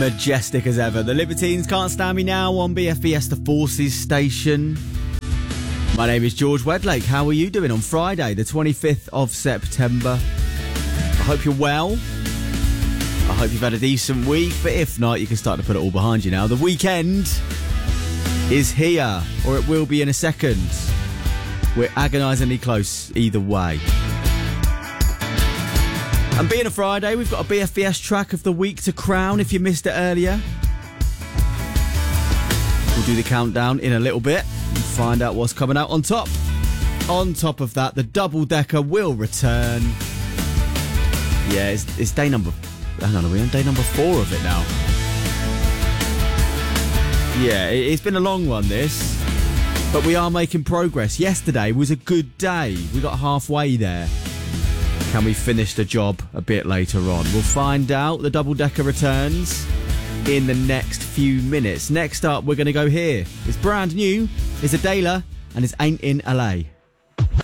Majestic as ever. The Libertines Can't Stand Me Now on BFBS The Forces station. My name is George Wedlake. How are you doing on Friday, the 25th of September? I hope you're well. I hope you've had a decent week, but if not, you can start to put it all behind you now. The weekend is here, or it will be in a second. We're agonisingly close either way. And being a Friday, we've got a BFBS track of the week to crown if you missed it earlier. We'll do the countdown in a little bit and find out what's coming out on top. On top of that, the double decker will return. Yeah, it's day number... Hang on, are we on day number 4 of it now? Yeah, it's been a long one, this. But we are making progress. Yesterday was a good day. We got halfway there. Can we finish the job a bit later on? We'll find out. The double decker returns in the next few minutes. Next up, we're going to go here. It's brand new. It's Adela, and it's Ain't in LA.